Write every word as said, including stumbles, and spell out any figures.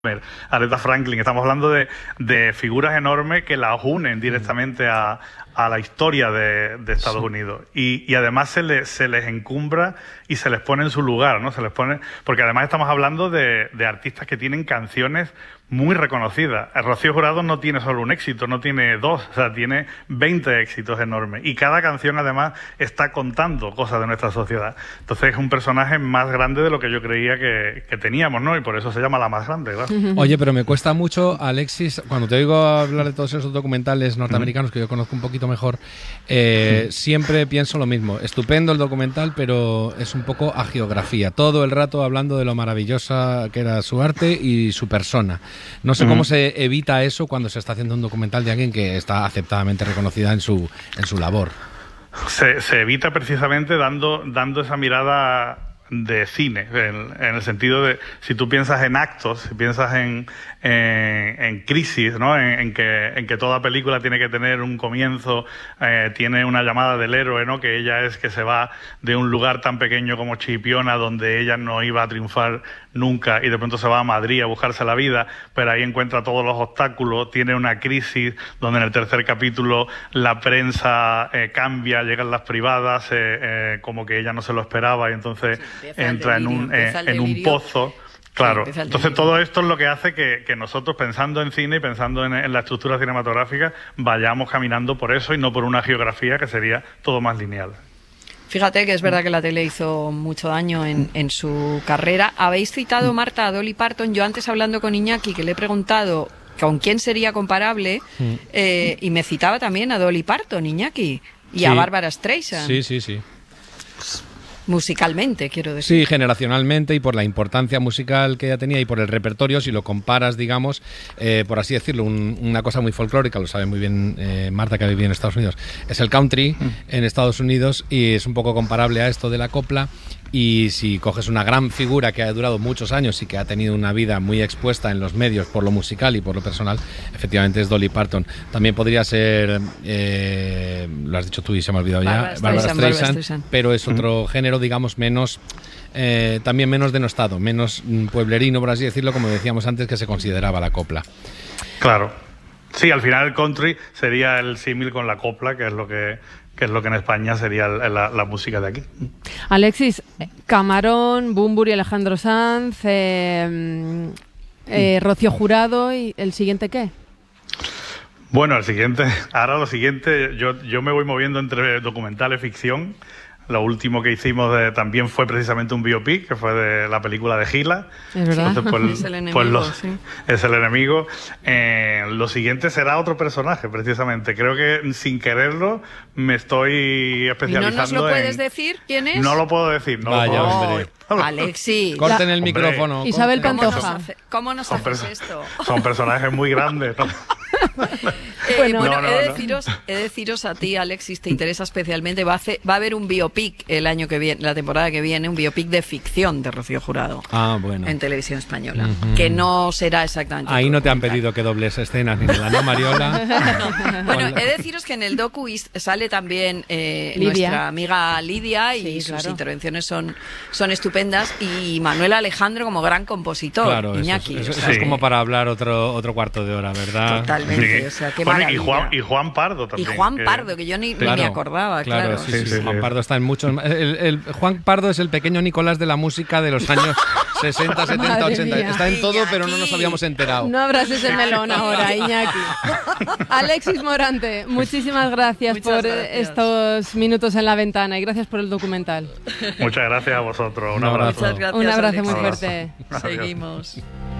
Aretha Franklin, estamos hablando de, de figuras enormes que las unen directamente a, a la historia de, de Estados sí. Unidos y, y además se, le, se les encumbra y se les pone en su lugar, ¿no? Se les pone, porque además estamos hablando de, de artistas que tienen canciones muy reconocidas. Rocío Jurado no tiene solo un éxito, no tiene dos, o sea, tiene veinte éxitos enormes y cada canción además está contando cosas de nuestra sociedad. Entonces es un personaje más grande de lo que yo creía que, que teníamos, ¿no? Y por eso se llama la más grande, claro. Oye, pero me cuesta mucho, Alexis, cuando te oigo hablar de todos esos documentales norteamericanos que yo conozco un poquito mejor, eh, siempre pienso lo mismo. Estupendo el documental, pero es un poco agiografía. Todo el rato hablando de lo maravillosa que era su arte y su persona. No sé cómo se evita eso cuando se está haciendo un documental de alguien que está aceptadamente reconocida en su, en su labor. Se, se evita precisamente dando, dando esa mirada de cine, en, en el sentido de, si tú piensas en actos, si piensas en, en, en crisis, ¿no? En, en, que, en que toda película tiene que tener un comienzo, eh, tiene una llamada del héroe, ¿no? Que ella es que se va de un lugar tan pequeño como Chipiona, donde ella no iba a triunfar nunca, y de pronto se va a Madrid a buscarse la vida, pero ahí encuentra todos los obstáculos, tiene una crisis donde en el tercer capítulo la prensa eh, cambia, llegan las privadas, eh, eh, como que ella no se lo esperaba, y entonces sí, entra delirio, en un, eh, en un pozo. Claro, sí, entonces todo esto es lo que hace que, que nosotros, pensando en cine y pensando en, en la estructura cinematográfica, vayamos caminando por eso y no por una geografía que sería todo más lineal. Fíjate que es verdad que la tele hizo mucho daño en, en su carrera. Habéis citado, Marta, a Dolly Parton. Yo antes, hablando con Iñaki, que le he preguntado con quién sería comparable, eh, y me citaba también a Dolly Parton, Iñaki, y sí. a Bárbara Streisand. Sí, sí, sí. Musicalmente, quiero decir. Sí, generacionalmente y por la importancia musical que ella tenía y por el repertorio, si lo comparas, digamos, eh, por así decirlo, un, una cosa muy folclórica, lo sabe muy bien eh, Marta, que ha vivido en Estados Unidos, es el country mm. en Estados Unidos y es un poco comparable a esto de la copla. Y si coges una gran figura que ha durado muchos años y que ha tenido una vida muy expuesta en los medios por lo musical y por lo personal, efectivamente es Dolly Parton. También podría ser, eh, lo has dicho tú y se me ha olvidado ya, Bárbara Streisand, Streisand, pero es otro mm. género, digamos, menos, eh, también menos denostado, menos pueblerino, por así decirlo, como decíamos antes, que se consideraba la copla. Claro. Sí, al final el country sería el símil con la copla, que es lo que... que es lo que en España sería la, la música de aquí. Alexis, Camarón, Bunbury, Alejandro Sanz, eh, eh, Rocío Jurado, ¿y el siguiente qué? Bueno, el siguiente, ahora lo siguiente, yo, yo me voy moviendo entre documental y ficción. Lo último que hicimos de, también fue precisamente un biopic, que fue de la película de Gila. Es verdad. Entonces, pues, es el enemigo, pues los, sí. Es el enemigo. Eh, lo siguiente será otro personaje, precisamente. Creo que sin quererlo me estoy especializando. ¿Y no nos lo puedes en... decir quién es? No lo puedo decir. No Vaya, lo puedo hombre. Alexis. Corten el Hombre. micrófono. Isabel ¿Cómo Pantoja. nos, hace, ¿Cómo nos haces esto? Son personajes muy grandes, ¿no? Eh, bueno, bueno no, no, he, de no. deciros, he de deciros a ti, Alexis, te interesa especialmente, va a, hacer, va a haber un biopic el año que viene, la temporada que viene, un biopic de ficción de Rocío Jurado. Ah, bueno. En televisión española, uh-huh. que no será exactamente. Ahí no te han pedido que dobles escenas ni nada, ¿no, Mariola? No. Bueno, he de deciros que en el docu sale también eh, nuestra amiga Lidia y sí, sus claro. intervenciones son, son estupendas, y Manuel Alejandro como gran compositor. Claro, Iñaki, eso, es, eso, o sea, eso es sí. como para hablar otro, otro cuarto de hora, ¿verdad? Totalmente, Sí. o sea, qué Bueno, maravilla. y, Juan, y Juan Pardo Y también. Juan que... Pardo, que yo ni, Claro, ni me acordaba, claro. Claro, sí, sí, Sí, sí. sí, Juan sí. Pardo está en muchos... El, el, Juan Pardo es el pequeño Nicolás de la música de los años sesenta, setenta, Madre ochenta. mía. Está en todo, Iñaki. pero no nos habíamos enterado. No abras ese melón ahora, Iñaki. Alexis Morante, muchísimas gracias Muchas por gracias. estos minutos en la ventana y gracias por el documental. Muchas gracias a vosotros. Un Un abrazo. abrazo. Muchas gracias. Un abrazo Alex. muy Un abrazo. fuerte. Adiós. Seguimos.